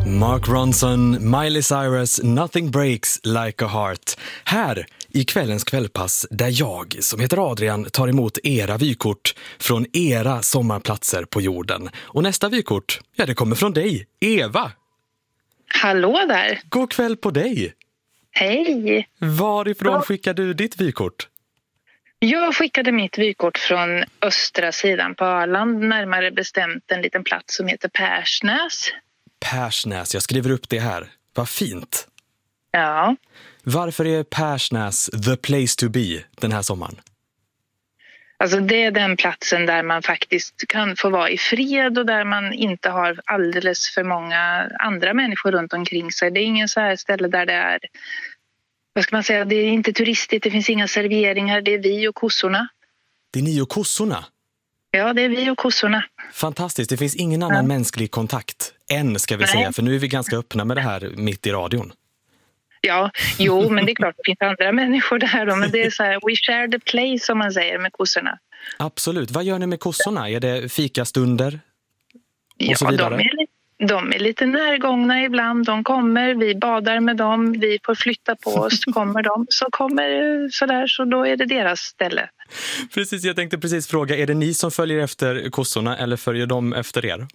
Mark Ronson, Miley Cyrus, Nothing Breaks Like a Heart. Här i kvällens kvällpass där jag, som heter Adrian, tar emot era vykort från era sommarplatser på jorden. Och nästa vykort, ja, det kommer från dig, Eva. Hallå där. God kväll på dig. Hej. Varifrån skickar du ditt vykort? Jag skickade mitt vykort från östra sidan på Öland, närmare bestämt en liten plats som heter Persnäs. Persnäs, jag skriver upp det här. Vad fint. Ja. Varför är Persnäs the place to be den här sommaren? Alltså det är den platsen där man faktiskt kan få vara i fred och där man inte har alldeles för många andra människor runt omkring sig. Det är ingen så här ställe där det är, vad ska man säga, det är inte turistigt, det finns inga serveringar, det är vi och kossorna. Det är ni och kossorna? Ja, det är vi och kossorna. Fantastiskt, det finns ingen annan mänsklig kontakt än, ska vi säga, för nu är vi ganska öppna med det här mitt i radion. Ja, jo, men det är klart det finns andra människor där då, men det är så här, we share the place som man säger med kossorna. Absolut, vad gör ni med kossorna? Är det fikastunder och så vidare? De är lite närgångna ibland, de kommer, vi badar med dem, vi får flytta på oss, kommer de, så kommer sådär, så då är det deras ställe. Precis, jag tänkte precis fråga, är det ni som följer efter kossorna eller följer de efter er?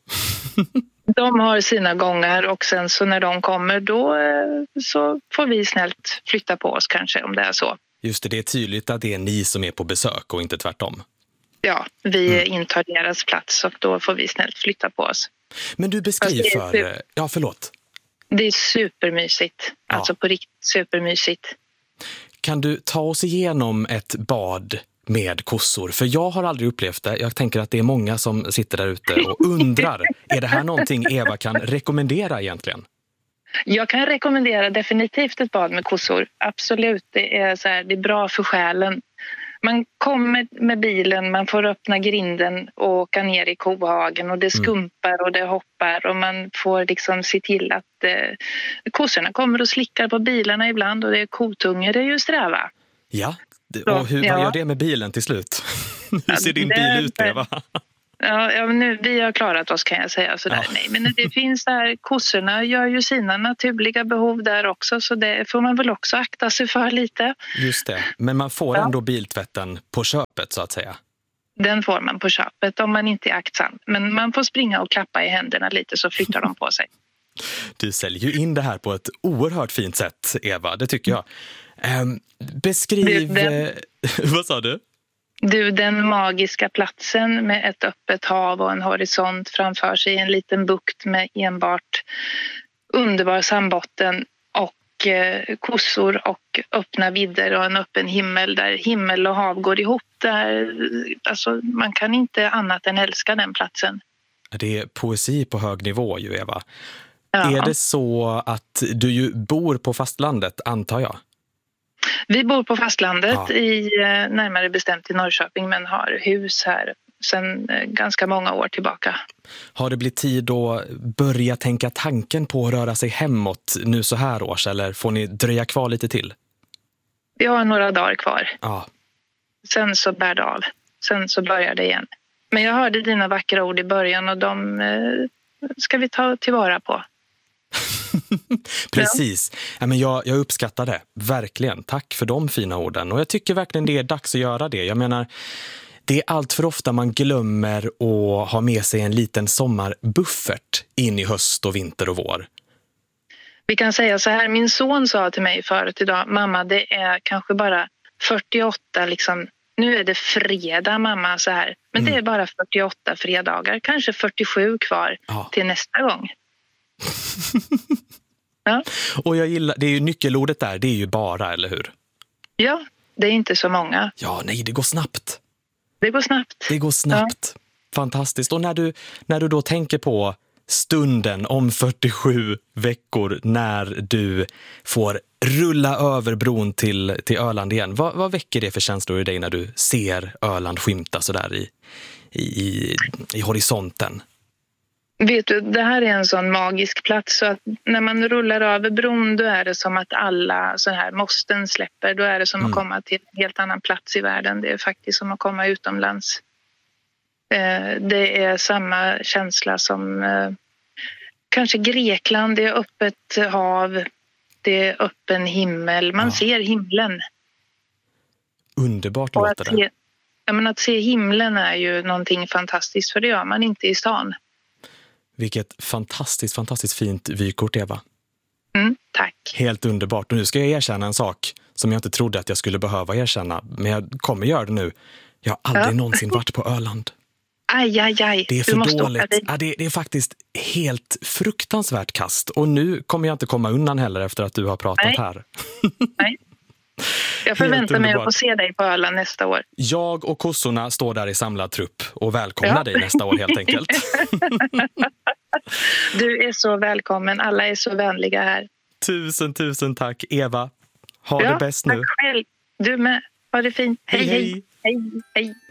De har sina gångar och sen så när de kommer då så får vi snällt flytta på oss kanske om det är så. Just det, det är tydligt att det är ni som är på besök och inte tvärtom. Ja, vi intar deras plats och då får vi snällt flytta på oss. Men du beskriver... Ja, förlåt. Det är supermysigt. Ja. Alltså på riktigt supermysigt. Kan du ta oss igenom ett bad med kossor? För jag har aldrig upplevt det. Jag tänker att det är många som sitter där ute och undrar. Är det här någonting Eva kan rekommendera egentligen? Jag kan rekommendera definitivt ett bad med kossor. Absolut, det är så här, det är bra för själen. Man kommer med bilen, man får öppna grinden och åka ner i kohagen och det skumpar och det hoppar och man får liksom se till att kossorna kommer och slickar på bilarna ibland och det är kotunger, det är ju sträva. Ja, och vad gör det med bilen till slut? Hur ser din bil ut, Eva? Ja, men nu, vi har klarat oss kan jag säga sådär. Ja. Nej, men det finns där, kossorna gör ju sina naturliga behov där också så det får man väl också akta sig för lite. Just det, men man får ändå biltvätten på köpet så att säga. Den får man på köpet om man inte är aktsam. Men man får springa och klappa i händerna lite så flyttar de på sig. Du säljer ju in det här på ett oerhört fint sätt, Eva, det tycker jag. Beskriv... Vad sa du? Du, den magiska platsen med ett öppet hav och en horisont framför sig, en liten bukt med enbart underbar sandbotten och kossor och öppna vidder och en öppen himmel där himmel och hav går ihop. Där, alltså, man kan inte annat än älska den platsen. Det är poesi på hög nivå ju, Eva. Ja. Är det så att du ju bor på fastlandet, antar jag? Vi bor på fastlandet i närmare bestämt i Norrköping men har hus här sedan ganska många år tillbaka. Har det blivit tid att börja tänka tanken på att röra sig hemåt nu så här års eller får ni dröja kvar lite till? Vi har några dagar kvar. Ja. Sen så bär det av. Sen så börjar det igen. Men jag hörde dina vackra ord i början och de ska vi ta tillvara på. Precis. Ja, men jag uppskattar det. Verkligen. Tack för de fina orden. Och jag tycker verkligen det är dags att göra det. Jag menar, det är allt för ofta man glömmer att ha med sig en liten sommarbuffert in i höst och vinter och vår. Vi kan säga så här, min son sa till mig förut idag, mamma det är kanske bara 48 liksom, nu är det fredag mamma så här. Men det är bara 48 fredagar, kanske 47 kvar till nästa gång. Ja. Och jag gillar, det är ju nyckelordet där, det är ju bara, eller hur? Ja, det är inte så många. Ja, nej, det går snabbt. Det går snabbt. Det går snabbt. Ja. Fantastiskt. Och när du då tänker på stunden om 47 veckor när du får rulla över bron till Öland igen. Vad väcker det för känslor i dig när du ser Öland skymta så där i horisonten? Vet du, det här är en sån magisk plats så att när man rullar över bron då är det som att alla så här måsten släpper. Då är det som att komma till en helt annan plats i världen. Det är faktiskt som att komma utomlands. Det är samma känsla som kanske Grekland, det är öppet hav, det är öppen himmel. Man ser himlen. Underbart låter det. Att se himlen är ju någonting fantastiskt, för det gör man inte i stan. Vilket fantastiskt fint vykort, Eva. Tack. Helt underbart. Och nu ska jag erkänna en sak som jag inte trodde att jag skulle behöva erkänna. Men jag kommer göra det nu. Jag har aldrig någonsin varit på Öland. Aj. Det är för dåligt. Ja, det är faktiskt helt fruktansvärt kast. Och nu kommer jag inte komma undan heller efter att du har pratat här. Nej. Jag förväntar mig att få se dig på Öland nästa år. Jag och kossorna står där i samlad trupp och välkomnar dig nästa år helt enkelt. Du är så välkommen. Alla är så vänliga här. Tusen tack, Eva. Ha det bäst nu. Tack själv. Du med. Ha det fint. Hej.